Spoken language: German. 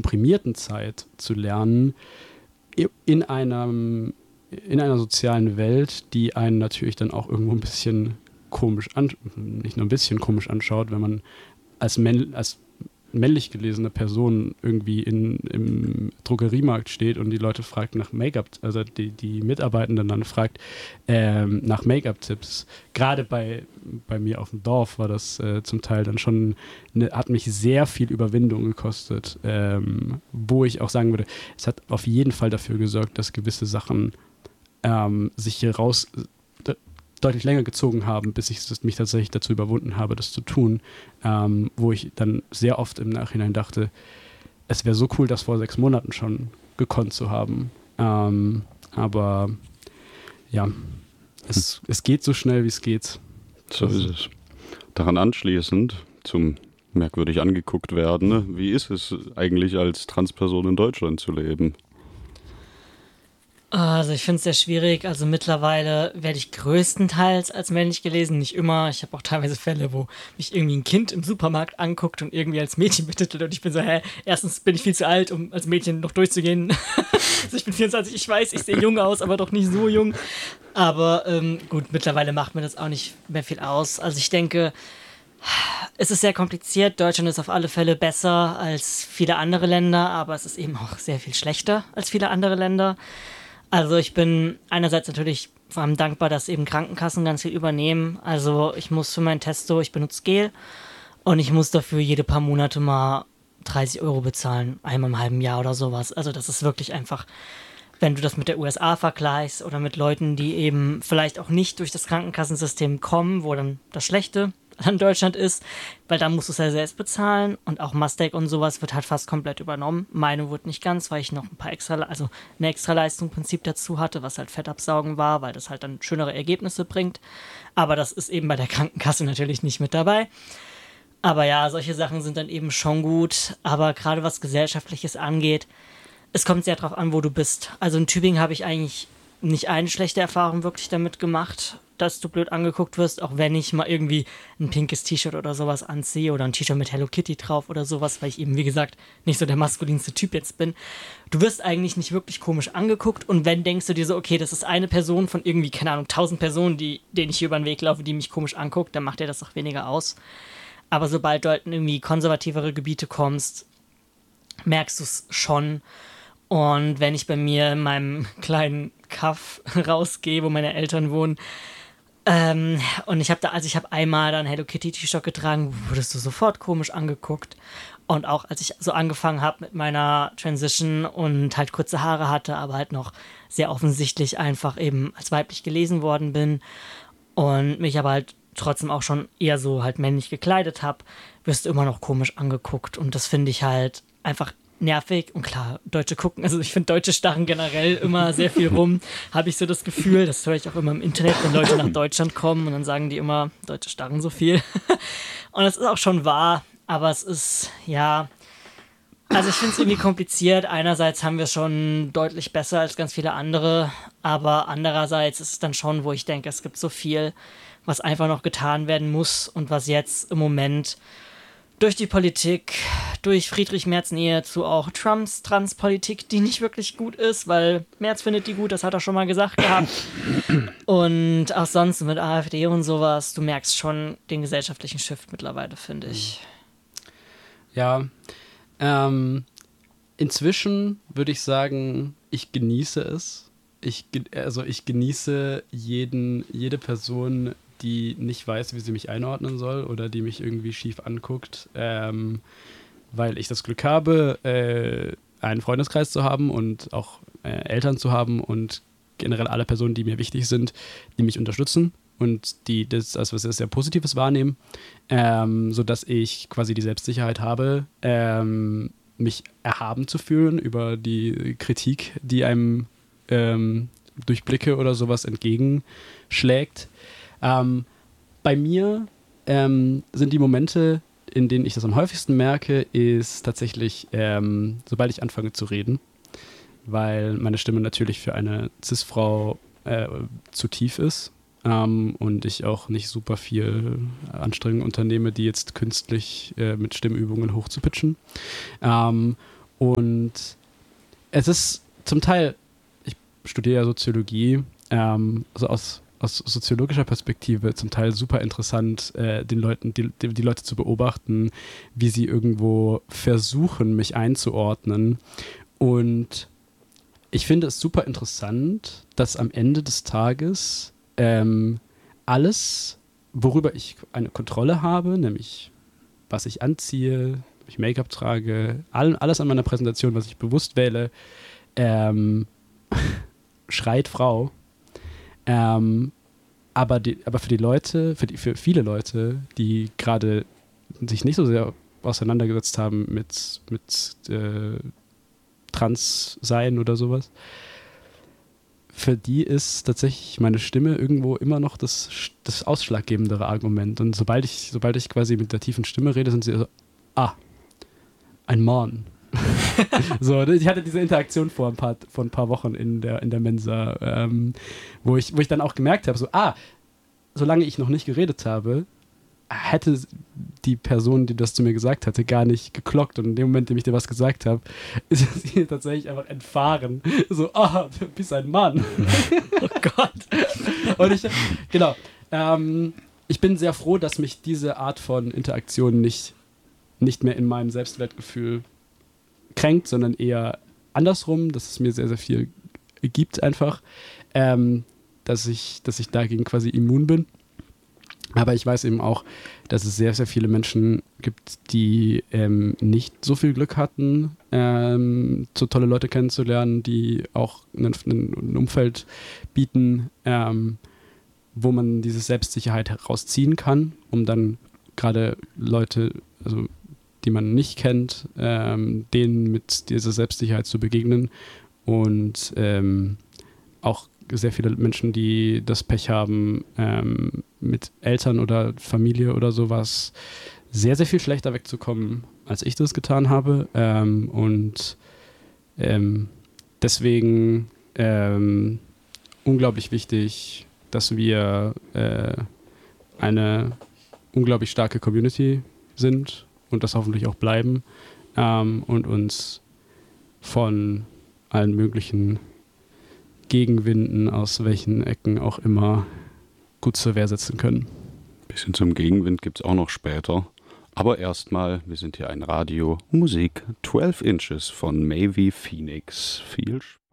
komprimierten Zeit zu lernen, in einer sozialen Welt, die einen natürlich dann auch irgendwo ein bisschen nicht nur ein bisschen komisch anschaut, wenn man als männlich gelesene Person irgendwie im Drogeriemarkt steht und die Leute fragt nach Make-up, also die Mitarbeitenden dann fragt nach Make-up-Tipps. Gerade bei mir auf dem Dorf war das zum Teil dann schon, hat mich sehr viel Überwindung gekostet, wo ich auch sagen würde, es hat auf jeden Fall dafür gesorgt, dass gewisse Sachen sich hier deutlich länger gezogen haben, bis ich mich tatsächlich dazu überwunden habe, das zu tun, wo ich dann sehr oft im Nachhinein dachte, es wäre so cool, das vor 6 Monaten schon gekonnt zu haben. Aber ja, es geht so schnell, wie es geht. So ist es. Daran anschließend zum merkwürdig angeguckt werden, ne? Wie ist es eigentlich als Transperson in Deutschland zu leben? Also ich finde es sehr schwierig. Also mittlerweile werde ich größtenteils als männlich gelesen, nicht immer. Ich habe auch teilweise Fälle, wo mich irgendwie ein Kind im Supermarkt anguckt und irgendwie als Mädchen betitelt und ich bin so, erstens bin ich viel zu alt, um als Mädchen noch durchzugehen. Also ich bin 24, ich weiß, ich sehe jung aus, aber doch nicht so jung. Aber gut, mittlerweile macht mir das auch nicht mehr viel aus. Also ich denke, es ist sehr kompliziert. Deutschland ist auf alle Fälle besser als viele andere Länder, aber es ist eben auch sehr viel schlechter als viele andere Länder. Also ich bin einerseits natürlich vor allem dankbar, dass eben Krankenkassen ganz viel übernehmen. Also ich muss für meinen Testo, ich benutze Gel und ich muss dafür jede paar Monate mal 30 € bezahlen, einmal im halben Jahr oder sowas. Also das ist wirklich einfach, wenn du das mit der USA vergleichst oder mit Leuten, die eben vielleicht auch nicht durch das Krankenkassensystem kommen, wo dann das Schlechte an Deutschland ist, weil da musst du es ja selbst bezahlen und auch Mastec und sowas wird halt fast komplett übernommen. Meine wurde nicht ganz, weil ich noch eine Extraleistung im Prinzip dazu hatte, was halt Fettabsaugen war, weil das halt dann schönere Ergebnisse bringt. Aber das ist eben bei der Krankenkasse natürlich nicht mit dabei. Aber ja, solche Sachen sind dann eben schon gut. Aber gerade was Gesellschaftliches angeht, es kommt sehr drauf an, wo du bist. Also in Tübingen habe ich eigentlich nicht eine schlechte Erfahrung wirklich damit gemacht, dass du blöd angeguckt wirst, auch wenn ich mal irgendwie ein pinkes T-Shirt oder sowas anziehe oder ein T-Shirt mit Hello Kitty drauf oder sowas, weil ich eben, wie gesagt, nicht so der maskulinste Typ jetzt bin. Du wirst eigentlich nicht wirklich komisch angeguckt und wenn, denkst du dir so, okay, das ist eine Person von irgendwie, keine Ahnung, 1000 Personen, denen ich hier über den Weg laufe, die mich komisch anguckt, dann macht dir das auch weniger aus. Aber sobald du halt in irgendwie konservativere Gebiete kommst, merkst du es schon. Und wenn ich bei mir in meinem kleinen Kaff rausgehe, wo meine Eltern wohnen, und ich habe einmal dann Hello Kitty T-Shirt getragen, wurdest du sofort komisch angeguckt. Und auch als ich so angefangen habe mit meiner Transition und halt kurze Haare hatte, aber halt noch sehr offensichtlich einfach eben als weiblich gelesen worden bin und mich aber halt trotzdem auch schon eher so halt männlich gekleidet habe, wirst du immer noch komisch angeguckt. Und das finde ich halt einfach nervig. Und klar, Deutsche gucken, also ich finde, Deutsche starren generell immer sehr viel rum, habe ich so das Gefühl. Das höre ich auch immer im Internet, wenn Leute nach Deutschland kommen und dann sagen die immer, Deutsche starren so viel. Und das ist auch schon wahr, aber es ist, ja, also ich finde es irgendwie kompliziert. Einerseits haben wir es schon deutlich besser als ganz viele andere, aber andererseits ist es dann schon, wo ich denke, es gibt so viel, was einfach noch getan werden muss und was jetzt im Moment durch die Politik, durch Friedrich Merz Nähe zu auch Trumps Transpolitik, die nicht wirklich gut ist, weil Merz findet die gut, das hat er schon mal gesagt gehabt. Und auch sonst mit AfD und sowas, du merkst schon den gesellschaftlichen Shift mittlerweile, finde ich. Ja, inzwischen würde ich sagen, ich genieße es. Ich genieße jede Person, die nicht weiß, wie sie mich einordnen soll oder die mich irgendwie schief anguckt, weil ich das Glück habe, einen Freundeskreis zu haben und auch Eltern zu haben und generell alle Personen, die mir wichtig sind, die mich unterstützen und die das als was sehr Positives wahrnehmen, sodass ich quasi die Selbstsicherheit habe, mich erhaben zu fühlen über die Kritik, die einem durch Blicke oder sowas entgegenschlägt. Bei mir sind die Momente, in denen ich das am häufigsten merke, ist tatsächlich, sobald ich anfange zu reden, weil meine Stimme natürlich für eine Cis-Frau zu tief ist und ich auch nicht super viel Anstrengung unternehme, die jetzt künstlich mit Stimmübungen hochzupitchen. Und es ist zum Teil, ich studiere ja Soziologie, also aus soziologischer Perspektive zum Teil super interessant, den Leuten, die Leute zu beobachten, wie sie irgendwo versuchen, mich einzuordnen. Und ich finde es super interessant, dass am Ende des Tages alles, worüber ich eine Kontrolle habe, nämlich was ich anziehe, ob ich Make-up trage, alles an meiner Präsentation, was ich bewusst wähle, schreit Frau. Aber für die Leute, für viele Leute, die gerade sich nicht so sehr auseinandergesetzt haben mit Trans-Sein oder sowas, für die ist tatsächlich meine Stimme irgendwo immer noch das ausschlaggebendere Argument. Und sobald ich quasi mit der tiefen Stimme rede, sind sie so, ein Mann. So, ich hatte diese Interaktion vor ein paar Wochen in der Mensa, wo ich dann auch gemerkt habe, so, solange ich noch nicht geredet habe, hätte die Person, die das zu mir gesagt hatte, gar nicht geklockt. Und in dem Moment, in dem ich dir was gesagt habe, ist sie tatsächlich einfach entfahren. So, du bist ein Mann. Oh Gott. Und ich bin sehr froh, dass mich diese Art von Interaktion nicht mehr in meinem Selbstwertgefühl kränkt, sondern eher andersrum, dass es mir sehr, sehr viel gibt einfach, dass ich dagegen quasi immun bin. Aber ich weiß eben auch, dass es sehr, sehr viele Menschen gibt, die nicht so viel Glück hatten, so tolle Leute kennenzulernen, die auch ein Umfeld bieten, wo man diese Selbstsicherheit herausziehen kann, um dann gerade Leute, also die man nicht kennt, denen mit dieser Selbstsicherheit zu begegnen. Und auch sehr viele Menschen, die das Pech haben, mit Eltern oder Familie oder sowas sehr, sehr viel schlechter wegzukommen, als ich das getan habe. Deswegen unglaublich wichtig, dass wir eine unglaublich starke Community sind und das hoffentlich auch bleiben, und uns von allen möglichen Gegenwinden, aus welchen Ecken auch immer, gut zur Wehr setzen können. Bisschen zum Gegenwind gibt es auch noch später. Aber erstmal, wir sind hier ein Radio, Musik, 12 Inches von Maevy Phoenix. Viel Spaß.